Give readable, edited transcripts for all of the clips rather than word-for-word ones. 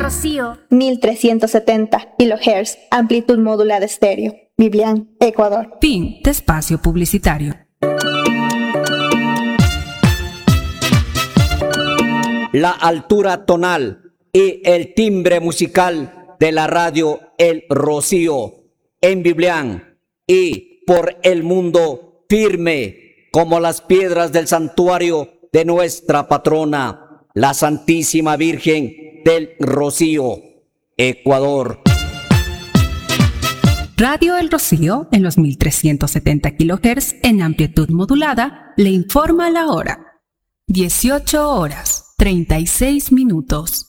Rocío. 1370 kHz, amplitud modulada estéreo. Biblián, Ecuador. Fin de espacio publicitario. La altura tonal y el timbre musical de la radio El Rocío en Biblián y por el mundo, firme como las piedras del santuario de nuestra patrona, la Santísima Virgen del Rocío, Ecuador. Radio El Rocío en los 1370 kHz en amplitud modulada le informa la hora. 18 horas 36 minutos.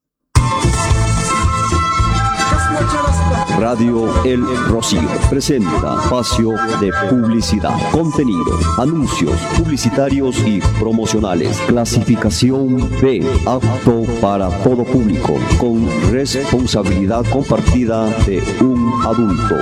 Radio El Rocío presenta espacio de publicidad, contenido, anuncios publicitarios y promocionales. Clasificación B, apto para todo público, con responsabilidad compartida de un adulto.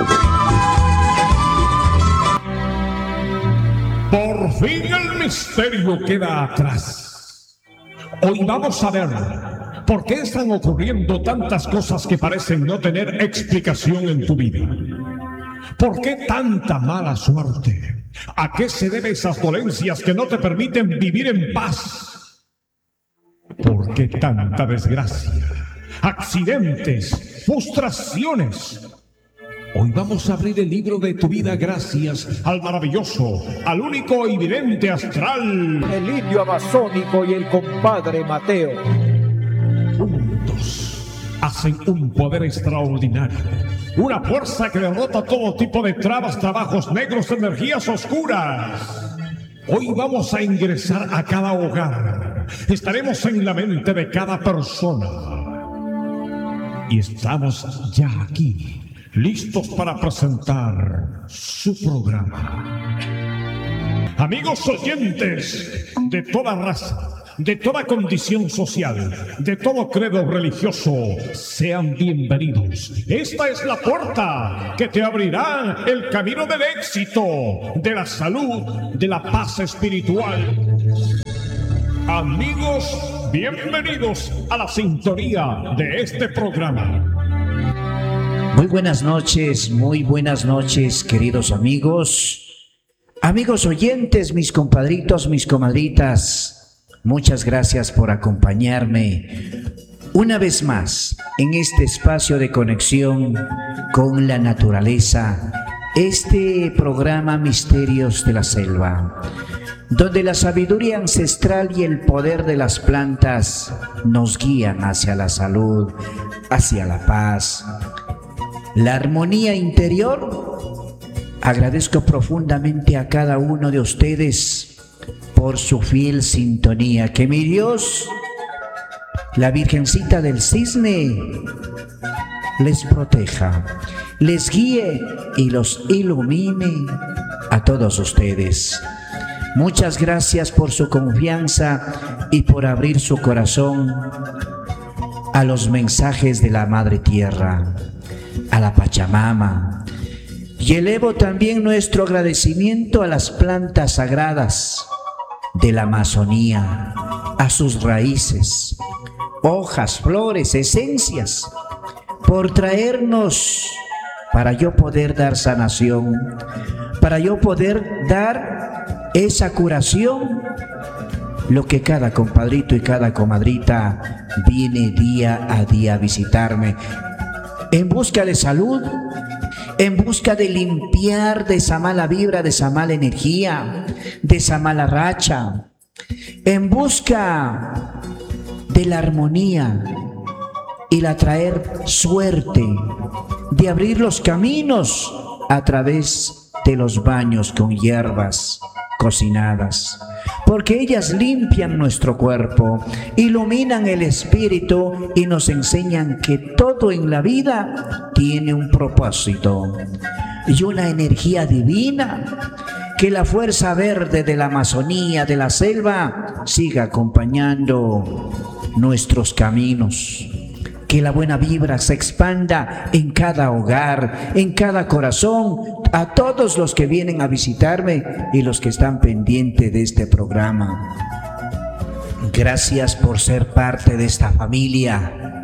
Por fin el misterio queda atrás. Hoy vamos a ver por qué están ocurriendo tantas cosas que parecen no tener explicación en tu vida. ¿Por qué tanta mala suerte? ¿A qué se deben esas dolencias que no te permiten vivir en paz? ¿Por qué tanta desgracia? Accidentes, frustraciones. Hoy vamos a abrir el libro de tu vida gracias al maravilloso, al único y vidente astral, el indio amazónico y el compadre Mateo. Juntos hacen un poder extraordinario, una fuerza que derrota todo tipo de trabas, trabajos negros, energías oscuras. Hoy vamos a ingresar a cada hogar, estaremos en la mente de cada persona y estamos ya aquí, listos para presentar su programa. Amigos oyentes de toda raza, de toda condición social, de todo credo religioso, sean bienvenidos. Esta es la puerta que te abrirá el camino del éxito, de la salud, de la paz espiritual. Amigos, bienvenidos a la sintonía de este programa. Muy buenas noches, queridos amigos oyentes, mis compadritos, mis comadritas. Muchas gracias por acompañarme una vez más en este espacio de conexión con la naturaleza, este programa Misterios de la Selva, donde la sabiduría ancestral y el poder de las plantas nos guían hacia la salud, hacia la paz, la armonía interior. Agradezco profundamente a cada uno de ustedes por su fiel sintonía. Que mi Dios, la Virgencita del Cisne, les proteja, les guíe y los ilumine a todos ustedes. Muchas gracias por su confianza y por abrir su corazón a los mensajes de la Madre Tierra, a la Pachamama. Y elevo también nuestro agradecimiento a las plantas sagradas de la Amazonía, a sus raíces, hojas, flores, esencias, por traernos para yo poder dar sanación, para yo poder dar esa curación, lo que cada compadrito y cada comadrita viene día a día a visitarme, en busca de salud, en busca de limpiar de esa mala vibra, de esa mala energía, de esa mala racha, en busca de la armonía y la traer suerte, de abrir los caminos a través de los baños con hierbas cocinadas, porque ellas limpian nuestro cuerpo, iluminan el espíritu y nos enseñan que todo en la vida tiene un propósito y una energía divina. Que la fuerza verde de la Amazonía, de la selva, siga acompañando nuestros caminos. Que la buena vibra se expanda en cada hogar, en cada corazón, a todos los que vienen a visitarme y los que están pendientes de este programa. Gracias por ser parte de esta familia.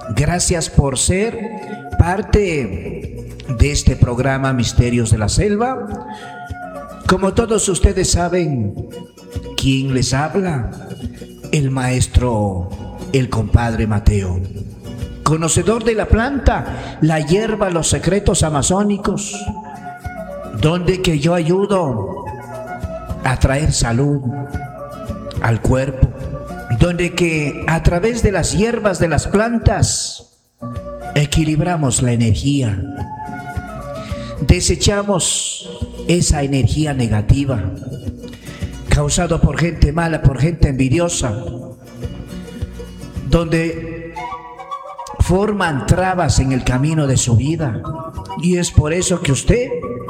Gracias por ser parte de este programa Misterios de la Selva. Como todos ustedes saben, ¿quién les habla? El maestro, el compadre Mateo. Conocedor de la planta, la hierba, los secretos amazónicos, donde que yo ayudo a traer salud al cuerpo, donde que a través de las hierbas de las plantas equilibramos la energía, desechamos esa energía negativa causada por gente mala, por gente envidiosa, donde forman trabas en el camino de su vida. Y es por eso que usted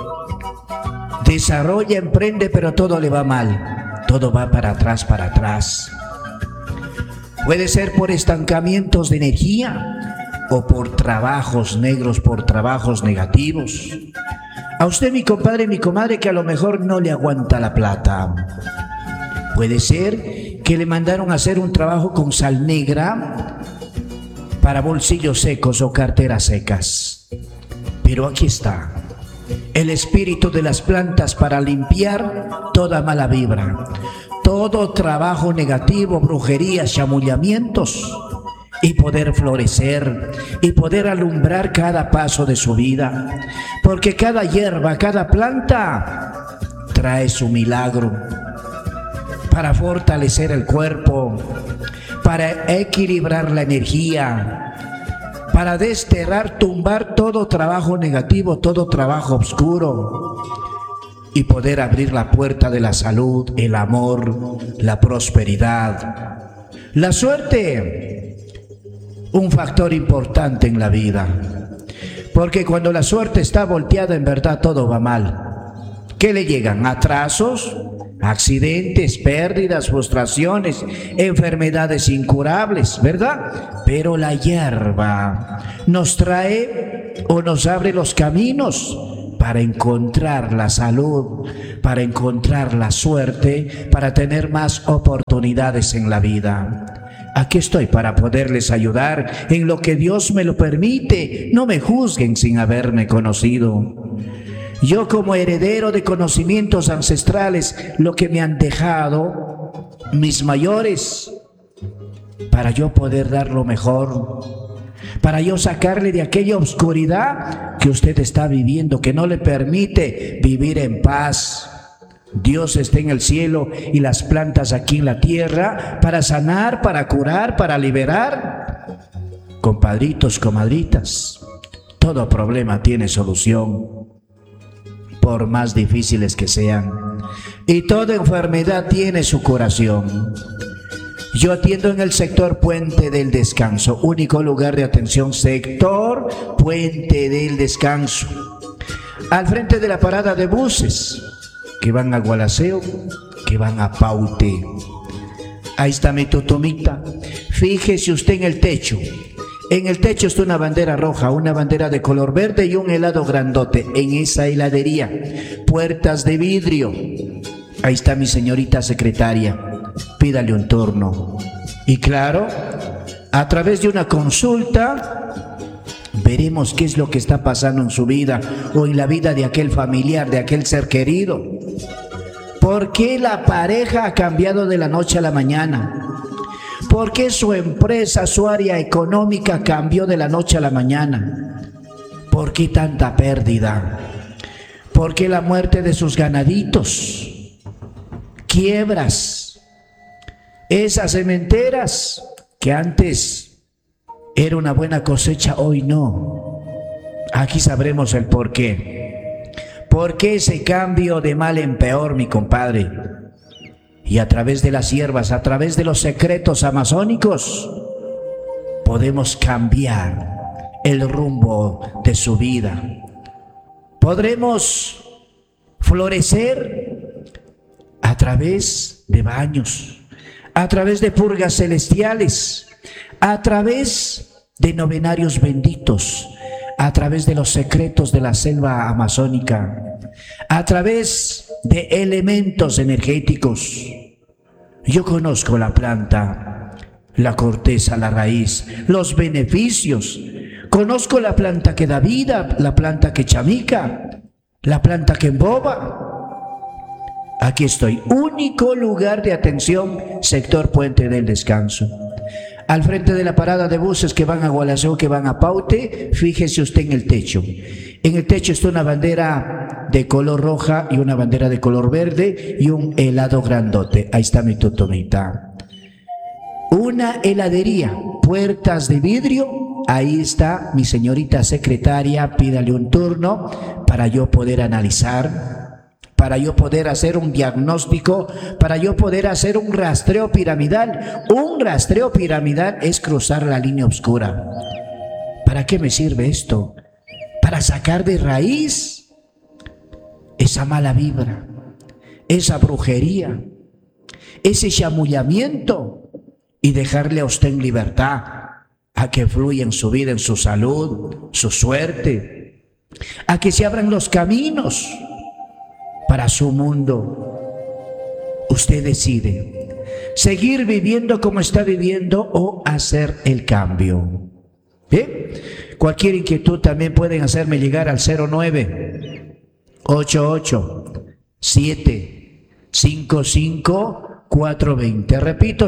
desarrolla, emprende, pero todo le va mal, todo va para atrás, para atrás. Puede ser por estancamientos de energía o por trabajos negros, por trabajos negativos. A usted, mi compadre, mi comadre, que a lo mejor no le aguanta la plata. Puede ser que le mandaron a hacer un trabajo con sal negra para bolsillos secos o carteras secas. Pero aquí está el espíritu de las plantas para limpiar toda mala vibra, todo trabajo negativo, brujerías, chamullamientos, y poder florecer y poder alumbrar cada paso de su vida, porque cada hierba, cada planta trae su milagro para fortalecer el cuerpo, para equilibrar la energía, para desterrar, tumbar todo trabajo negativo, todo trabajo oscuro, y poder abrir la puerta de la salud, el amor, la prosperidad, la suerte, un factor importante en la vida, porque cuando la suerte está volteada, en verdad todo va mal. ¿Qué le llegan? Atrasos, accidentes, pérdidas, frustraciones, enfermedades incurables, ¿verdad? Pero la hierba nos trae o nos abre los caminos para encontrar la salud, para encontrar la suerte, para tener más oportunidades en la vida. Aquí estoy para poderles ayudar en lo que Dios me lo permite. No me juzguen sin haberme conocido. Yo, como heredero de conocimientos ancestrales, lo que me han dejado mis mayores, para yo poder dar lo mejor, para yo sacarle de aquella oscuridad que usted está viviendo, que no le permite vivir en paz. Dios está en el cielo y las plantas aquí en la tierra para sanar, para curar, para liberar. Compadritos, comadritas, todo problema tiene solución, por más difíciles que sean, y toda enfermedad tiene su curación. Yo atiendo en el sector Puente del Descanso, único lugar de atención, sector Puente del Descanso, al frente de la parada de buses que van a Gualaceo, que van a Paute. Ahí está mi tutumita. Fíjese usted en el techo. En el techo está una bandera roja, una bandera de color verde y un helado grandote. En esa heladería, puertas de vidrio. Ahí está mi señorita secretaria. Pídale un turno. Y claro, a través de una consulta, veremos qué es lo que está pasando en su vida o en la vida de aquel familiar, de aquel ser querido. ¿Por qué la pareja ha cambiado de la noche a la mañana? ¿Por qué su empresa, su área económica cambió de la noche a la mañana? ¿Por qué tanta pérdida? ¿Por qué la muerte de sus ganaditos? Quiebras. Esas cementeras que antes era una buena cosecha, hoy no. Aquí sabremos el por qué. ¿Por qué ese cambio de mal en peor, mi compadre? Y a través de las hierbas, a través de los secretos amazónicos, podemos cambiar el rumbo de su vida. Podremos florecer a través de baños, a través de purgas celestiales, a través de novenarios benditos, a través de los secretos de la selva amazónica, a través de elementos energéticos. Yo conozco la planta, la corteza, la raíz, los beneficios. Conozco la planta que da vida, la planta que chamica, la planta que emboba. Aquí estoy, único lugar de atención, sector Puente del Descanso. Al frente de la parada de buses que van a Gualaceo, que van a Paute, fíjese usted en el techo. En el techo está una bandera de color roja y una bandera de color verde y un helado grandote. Ahí está mi tutumita. Una heladería, puertas de vidrio. Ahí está mi señorita secretaria, pídale un turno para yo poder analizar, para yo poder hacer un diagnóstico, para yo poder hacer un rastreo piramidal. Un rastreo piramidal es cruzar la línea oscura. ¿Para qué me sirve esto? Para sacar de raíz esa mala vibra, esa brujería, ese chamullamiento y dejarle a usted en libertad a que fluya en su vida, en su salud, su suerte, a que se abran los caminos para su mundo. Usted decide seguir viviendo como está viviendo o hacer el cambio. Cualquier inquietud también pueden hacerme llegar al 09-88-755-420. Repito,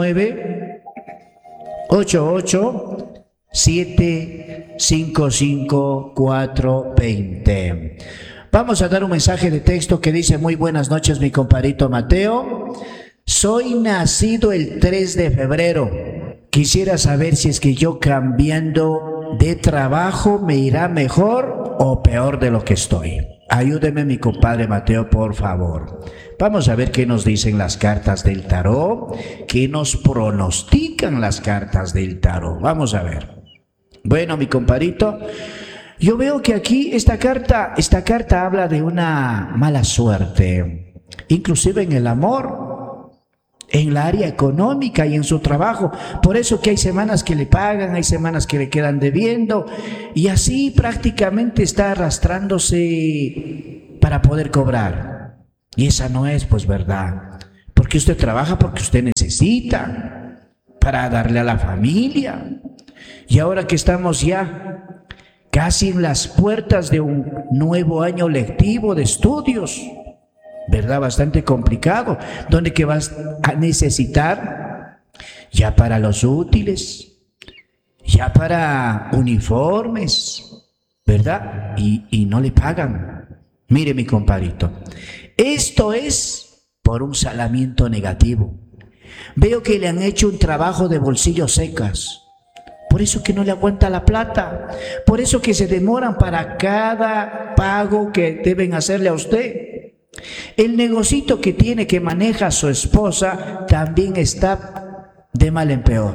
09-88-755-420. Vamos a dar un mensaje de texto que dice: muy buenas noches, mi compadrito Mateo. Soy nacido el 3 de febrero. Quisiera saber si es que yo cambiando de trabajo me irá mejor o peor de lo que estoy. Ayúdeme, mi compadre Mateo, por favor. Vamos a ver qué nos dicen las cartas del tarot, qué nos pronostican las cartas del tarot. Vamos a ver. Bueno, mi compadrito, yo veo que aquí esta carta habla de una mala suerte, inclusive en el amor, en la área económica y en su trabajo. Por eso que hay semanas que le pagan, hay semanas que le quedan debiendo, y así prácticamente está arrastrándose para poder cobrar. Y esa no es, pues, verdad. Porque usted trabaja porque usted necesita para darle a la familia. Y ahora que estamos ya casi en las puertas de un nuevo año lectivo de estudios, ¿verdad? Bastante complicado, donde que vas a necesitar ya para los útiles, ya para uniformes, ¿verdad? Y no le pagan. Mire, mi compadrito, esto es por un salamiento negativo. Veo que le han hecho un trabajo de bolsillos secas. Por eso que no le aguanta la plata, por eso que se demoran para cada pago que deben hacerle a usted. El negocito que tiene, que maneja su esposa, también está de mal en peor.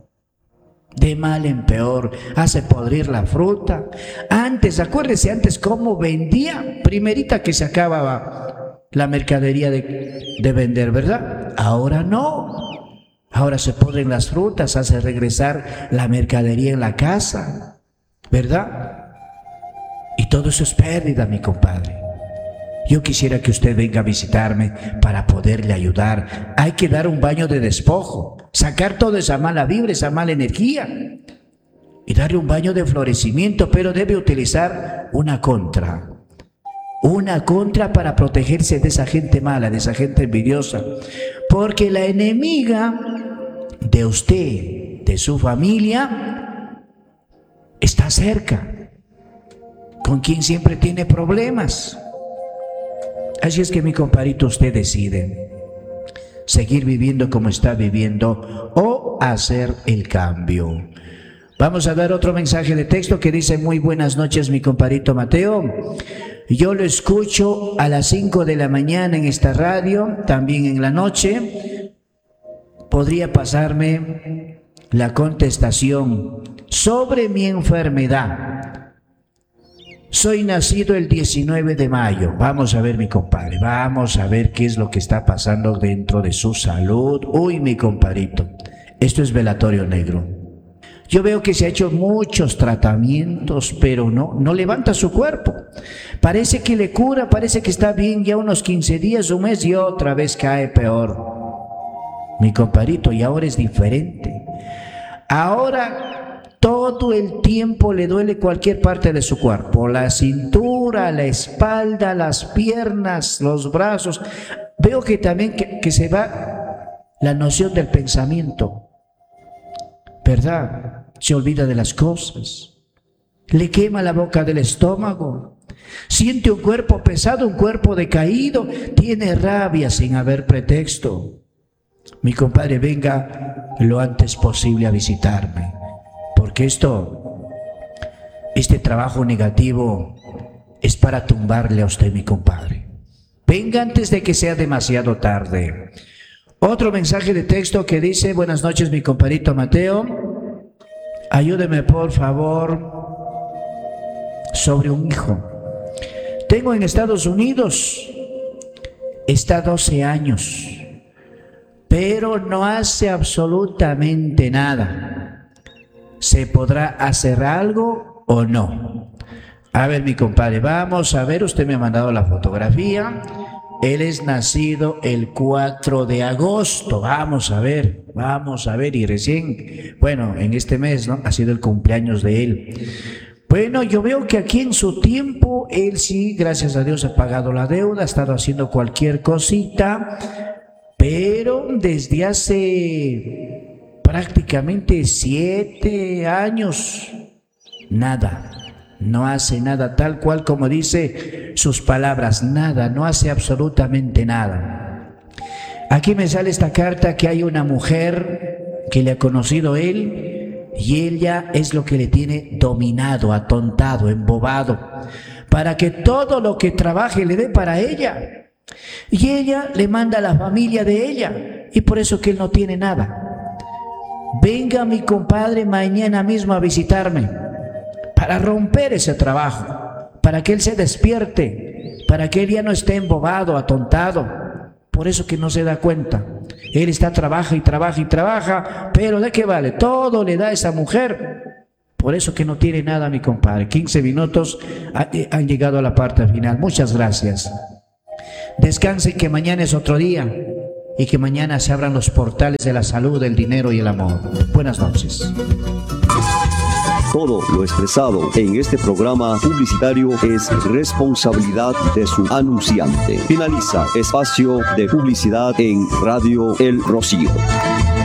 De mal en peor, hace podrir la fruta. Antes, acuérdese, antes cómo vendía, primerita que se acababa la mercadería de vender, ¿verdad? Ahora no. Ahora se podren las frutas, hace regresar la mercadería en la casa, ¿verdad? Y todo eso es pérdida, mi compadre. Yo quisiera que usted venga a visitarme para poderle ayudar. Hay que dar un baño de despojo, sacar toda esa mala vibra, esa mala energía y darle un baño de florecimiento, pero debe utilizar una contra para protegerse de esa gente mala, de esa gente envidiosa, porque la enemiga de usted, de su familia, está cerca, con quien siempre tiene problemas. Así es que, mi compadrito, usted decide seguir viviendo como está viviendo o hacer el cambio. Vamos a dar otro mensaje de texto que dice: muy buenas noches, mi compadrito Mateo. Yo lo escucho a las 5 de la mañana en esta radio, también en la noche. ¿Podría pasarme la contestación sobre mi enfermedad? Soy nacido el 19 de mayo. Vamos a ver, mi compadre, vamos a ver qué es lo que está pasando dentro de su salud. Uy, mi compadrito, esto es velatorio negro. Yo veo que se ha hecho muchos tratamientos, pero no levanta su cuerpo. Parece que le cura, parece que está bien ya unos 15 días, un mes, y otra vez cae peor. mi compadrito, y ahora es diferente. Ahora todo el tiempo le duele cualquier parte de su cuerpo, la cintura, la espalda, las piernas, los brazos. Veo que también que se va la noción del pensamiento, ¿verdad? Se olvida de las cosas. Le quema la boca del estómago. Siente un cuerpo pesado, un cuerpo decaído. Tiene rabia sin haber pretexto. Mi compadre, venga lo antes posible a visitarme, porque este trabajo negativo es para tumbarle a usted, mi compadre. Venga antes de que sea demasiado tarde. Otro mensaje de texto que dice: buenas noches, mi compadrito Mateo. Ayúdeme, por favor, sobre un hijo. Tengo en Estados Unidos, está 12 años, pero no hace absolutamente nada. ¿Se podrá hacer algo o no? A ver, mi compadre, vamos a ver, usted me ha mandado la fotografía. Él es nacido el 4 de agosto, vamos a ver, y recién, bueno, en este mes, ¿no?, ha sido el cumpleaños de él. Bueno, yo veo que aquí en su tiempo, él sí, gracias a Dios, ha pagado la deuda, ha estado haciendo cualquier cosita, pero desde hace prácticamente 7 años, nada. No hace nada, tal cual como dice sus palabras, nada, no hace absolutamente nada. Aquí me sale esta carta que hay una mujer que le ha conocido él y ella es lo que le tiene dominado, atontado, embobado, para que todo lo que trabaje le dé para ella. Y ella le manda a la familia de ella y por eso que él no tiene nada. Venga mi compadre mañana mismo a visitarme, para romper ese trabajo, para que él se despierte, para que él ya no esté embobado, atontado. Por eso que no se da cuenta. Él está, trabaja y trabaja y trabaja, pero ¿de qué vale? Todo le da a esa mujer. Por eso que no tiene nada, mi compadre. 15 minutos han llegado a la parte final. Muchas gracias. Descanse, que mañana es otro día y que mañana se abran los portales de la salud, del dinero y el amor. Buenas noches. Todo lo expresado en este programa publicitario es responsabilidad de su anunciante. Finaliza espacio de publicidad en Radio El Rocío.